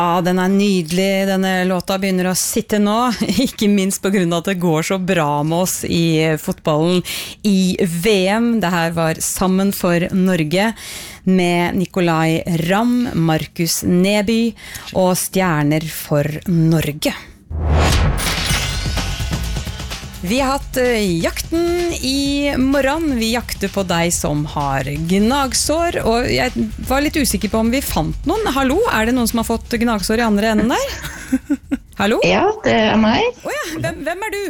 Ja, den nydelig. Denne låta begynner å sitte nå, ikke minst på grunn av at det går så bra med oss i fotballen i VM. Det her var Sammen for Norge med Nicolai Ramm, Markus Neby og Stjerner for Norge. Vi har hatt jakten i morgen. Vi jakter på deg som har gnagsår, og jeg var litt usikker på om vi fant noen. Hallo, det noen som har fått gnagsår i andre enden der? Hallo? Ja, det meg. Åja, hvem du?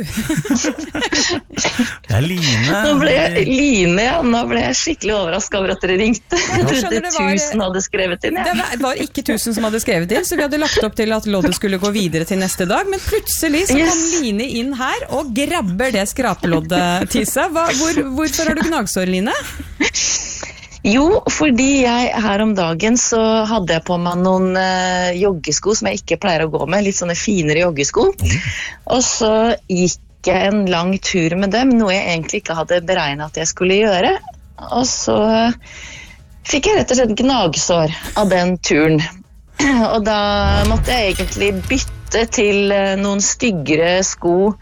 Det Line. Nå ble jeg skikkelig overrasket over at dere ringte. Jeg trodde 1000 hadde skrevet inn. Ja. Det var ikke 1000 som hadde skrevet inn, så vi hadde lagt opp til at loddet skulle gå videre til neste dag, men plutselig så kom Line inn her og grabber det skrapeloddet til seg. Hvorfor har du gnagsår, Line? Jo, fordi her om dagen så hadde jeg på meg noen joggesko som jeg ikke pleier å gå med, litt sånne finere joggesko. Og så gikk jeg en lang tur med dem, noe jeg egentlig ikke hadde beregnet at jeg skulle gjøre. Og så fikk jeg rett og slett gnagsår av den turen. Og da måtte jeg egentlig bytte til noen styggere sko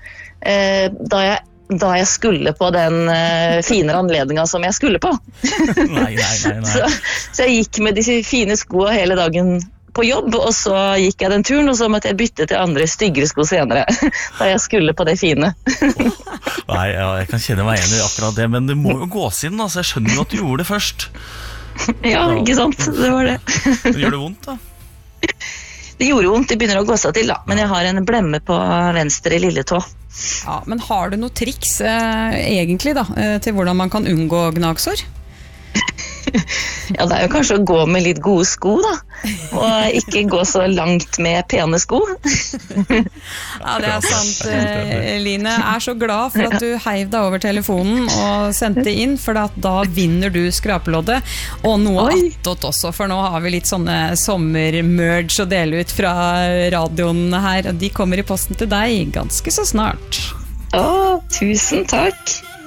da jeg skulle på den finere anledningen som jeg skulle på. Nei. Så jeg gikk med de fine skoene hele dagen på jobb, og så gikk jeg den turen, og så måtte jeg bytte til andre styggere sko senere, da jeg skulle på det fine. Nei, jeg kan kjenne meg igjen i akkurat det, men det må jo gås inn, altså. Jeg skjønner jo at du gjorde det først. Ja, ikke sant? Det var det. Men gjør det vondt, da? Det gjorde vondt, det begynner å gå seg til da, men jeg har en blemme på venstre lilletå. Ja, men har du noe triks egentlig da, til hvordan man kan unngå gnagsår? Ja, det jo kanskje å gå med litt gode sko da, og ikke gå så langt med pene sko. Ja, det sant, Line. Jeg så glad for at du heiv deg over telefonen og sendte inn, for da vinner du skrapeloddet, og noe attåt også, for nå har vi litt sånne sommermerge å dele ut fra radioen her, og de kommer i posten til deg ganske så snart. Tusen takk.